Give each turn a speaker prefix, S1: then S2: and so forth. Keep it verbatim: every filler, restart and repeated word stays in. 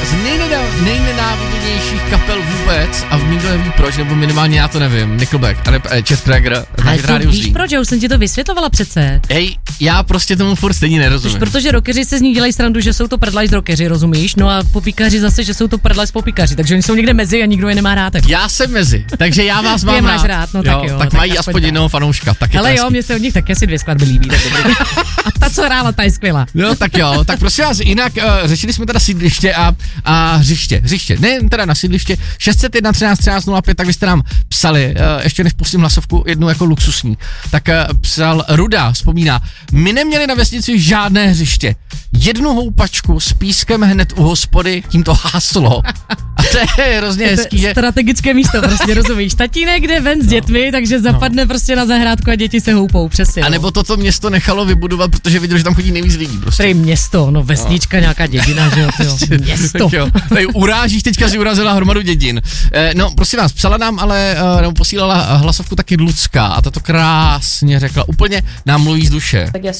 S1: z nejnenávist, nejnenáviděnějších kapel vůbec a nikdo neví proč, nebo minimálně já to nevím, Nickelback, ale Chet Krager.
S2: Ale to víš proč, já už jsem ti to vysvětlovala přece.
S1: Ej, já prostě tomu furt stejně nerozumím.
S2: Tož protože rockeři se z nich dělají srandu, že jsou to prdlajs rockeři, rozumíš? No a popíkaři zase, že jsou to prdlajs popíkaři, takže oni jsou někde mezi a nikdo je nemá rád. Tak.
S1: Já jsem mezi, takže já vás mám
S2: rád. Máš rád, no tak
S1: jo.
S2: jo.
S1: Tak, tak mají aspoň jednoho fanouška, tak je
S2: ale jo, mně se od nich taky asi dvě skladby líbí. Tak a ta, co hrála, ta je skvělá.
S1: No tak jo, tak prosím vás, jinak uh, řešili jsme teda sídliště a, a hřiště, hřiště, ne teda na sídliště, šest set jedna třináct třináct nula pět, tak vy jste nám psali, uh, ještě než pustím hlasovku, jednu jako luxusní, tak uh, psal Ruda, vzpomíná, my neměli na vesnici žádné hřiště, jednu houpačku s pískem hned u hospody, tím to háslo. A to je hrozně hezký, že...
S2: Strategické místo, prostě rozumíš. Tatínek jde ven s dětmi, no. takže zapadne no. prostě na zahrádku a děti se houpou, přesně.
S1: A nebo toto město nechalo vybudovat, protože viděl, že tam chodí nejvíc lidí. Prostě.
S2: Tady město, no vesnička, no. nějaká dědina, že jo, tyjo. Město.
S1: Jo, tady urážíš, teďka si urazila hromadu dědin. Eh, no, prosím vás, psala nám, ale uh, nebo posílala hlasovku taky Lucka a tato krásně řekla, úplně nám mluví z duše.
S3: Tak já